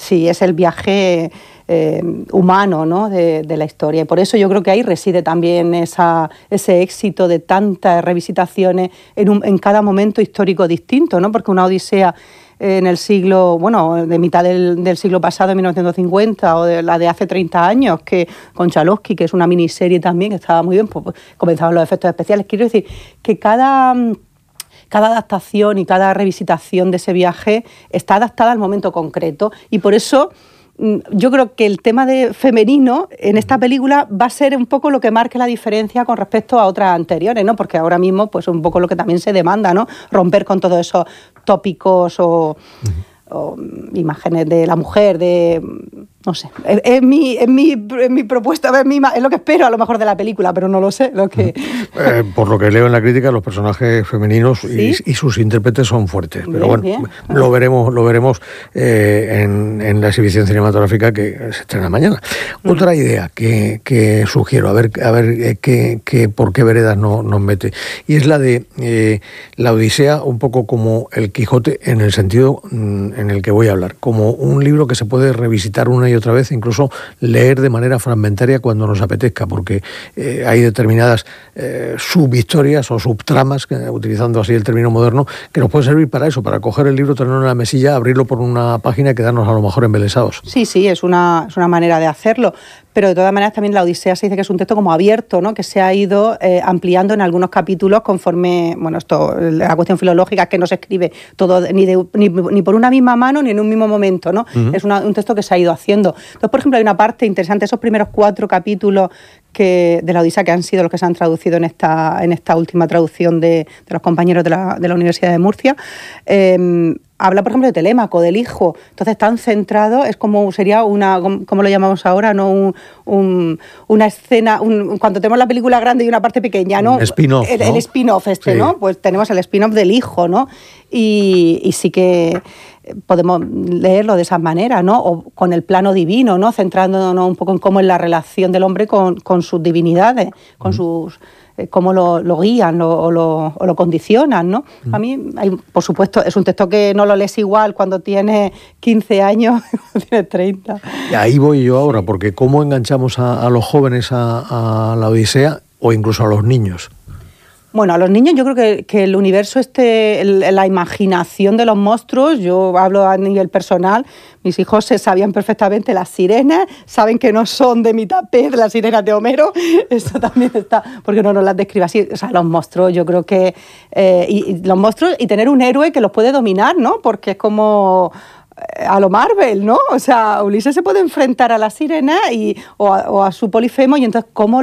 sí, es el viaje humano, ¿no? de la historia. Y por eso yo creo que ahí reside también ese éxito de tantas revisitaciones en cada momento histórico distinto, ¿no? Porque una Odisea en el siglo, bueno, de mitad del siglo pasado, en 1950, o de la de hace 30 años, que con Chalosky, que es una miniserie también, que estaba muy bien, pues comenzaban los efectos especiales. Quiero decir que cada adaptación y cada revisitación de ese viaje está adaptada al momento concreto, y por eso yo creo que el tema de femenino en esta película va a ser un poco lo que marque la diferencia con respecto a otras anteriores, ¿no? Porque ahora mismo, pues un poco lo que también se demanda, ¿no? Romper con todos esos tópicos o imágenes de la mujer, no sé, es mi propuesta, es lo que espero a lo mejor de la película, pero no lo sé. Por lo que leo en la crítica, los personajes femeninos, ¿sí?, y sus intérpretes son fuertes, pero bueno, bien. Lo veremos en la exhibición cinematográfica que se estrena mañana. Otra idea que sugiero, a ver por qué veredas nos mete, y es la de la Odisea, un poco como el Quijote, en el sentido en el que voy a hablar, como un libro que se puede revisitar una y otra vez, incluso leer de manera fragmentaria cuando nos apetezca, porque hay determinadas subhistorias o subtramas, utilizando así el término moderno, que nos pueden servir para eso, para coger el libro, tenerlo en la mesilla, abrirlo por una página y quedarnos a lo mejor embelesados. Sí, es una manera de hacerlo. Pero de todas maneras también la Odisea se dice que es un texto como abierto, ¿no? Que se ha ido ampliando en algunos capítulos conforme, bueno, la cuestión filológica es que no se escribe todo ni por una misma mano ni en un mismo momento, ¿no? Uh-huh. Es un texto que se ha ido haciendo. Entonces, por ejemplo, hay una parte interesante, esos primeros 4 capítulos de la Odisea, que han sido los que se han traducido en esta última traducción de los compañeros de la Universidad de Murcia. Habla, por ejemplo, de Telémaco, del hijo. Entonces, tan centrado, es como sería ¿cómo lo llamamos ahora? ¿No? Una escena, cuando tenemos la película grande y una parte pequeña, ¿no? Spin-off, el spin-off sí. ¿No? Pues tenemos el spin-off del hijo, ¿no? Y sí que podemos leerlo de esa manera, ¿no? O con el plano divino, ¿no? Centrándonos un poco en cómo es la relación del hombre con sus divinidades, con sus cómo lo guían o lo condicionan, ¿no? A mí, por supuesto, es un texto que no lo lees igual cuando tienes 15 años, cuando tienes 30. Y ahí voy yo ahora, porque ¿cómo enganchamos a los jóvenes a la Odisea o incluso a los niños? Bueno, a los niños yo creo que el universo la imaginación de los monstruos, yo hablo a nivel personal, mis hijos se sabían perfectamente las sirenas, saben que no son de mitad pez las sirenas de Homero, eso también está, porque no nos las describe así, o sea, los monstruos yo creo que, los monstruos y tener un héroe que los puede dominar, ¿no? Porque es como a lo Marvel, ¿no? O sea, Ulises se puede enfrentar a la sirena o a su Polifemo, y entonces cómo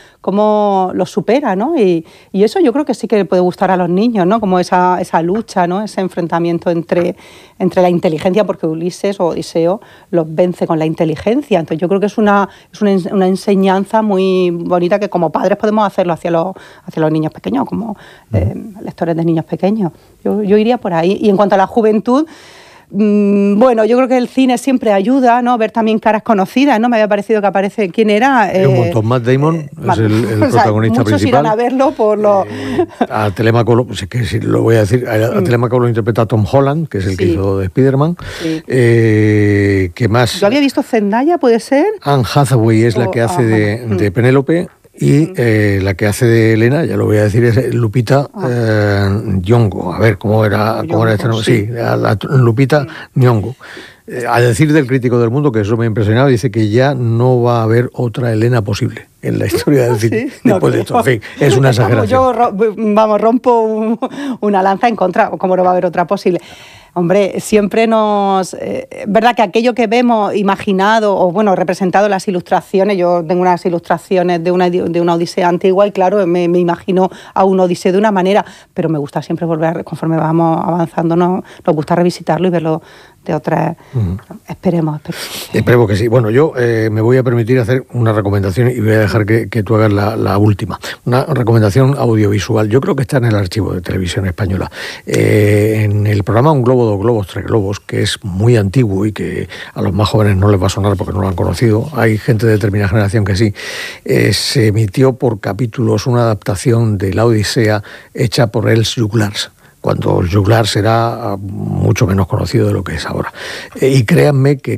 lo supera, ¿no? Y eso yo creo que sí que puede gustar a los niños, ¿no? Como esa lucha, ¿no? Ese enfrentamiento entre la inteligencia, porque Ulises o Odiseo los vence con la inteligencia. Entonces yo creo que es una enseñanza muy bonita que como padres podemos hacerlo hacia los niños pequeños, como lectores de niños pequeños. Yo iría por ahí. Y en cuanto a la juventud, bueno, yo creo que el cine siempre ayuda, ¿no? Ver también caras conocidas, ¿no? Me había parecido que aparece... ¿Quién era? Un montón. Matt Damon es el protagonista muchos principal. Irán a verlo por lo... A Telémaco, que sí, lo voy a decir, a Telémaco lo interpreta Tom Holland, que es el que hizo de Spider-Man. Sí. ¿Qué más? Yo había visto Zendaya, ¿puede ser? Anne Hathaway es la que hace de Penélope. Y la que hace de Elena, ya lo voy a decir, es Lupita Nyong'o. A ver, ¿cómo era este nombre? Sí, Lupita Nyong'o. A decir del crítico del mundo, que eso me ha impresionado, dice que ya no va a haber otra Elena posible en la historia del cine. ¿Sí? Después de esto, en fin, es una exageración. Yo rompo una lanza en contra, ¿cómo no va a haber otra posible? Hombre, siempre verdad que aquello que vemos imaginado o, bueno, representado en las ilustraciones, yo tengo unas ilustraciones de una Odisea antigua y, claro, me imagino a un Odiseo de una manera, pero me gusta siempre volver, conforme vamos avanzando, nos gusta revisitarlo y verlo de otras. Esperemos que sí. Bueno, yo me voy a permitir hacer una recomendación y voy a dejar que tú hagas la última. Una recomendación audiovisual. Yo creo que está en el archivo de Televisión Española. En el programa Un Globo, Dos Globos, Tres Globos, que es muy antiguo y que a los más jóvenes no les va a sonar porque no lo han conocido. Hay gente de determinada generación que sí. Se emitió por capítulos una adaptación de la Odisea hecha por Els Joglars, cuando Joglars era mucho menos conocido de lo que es ahora. Y créanme que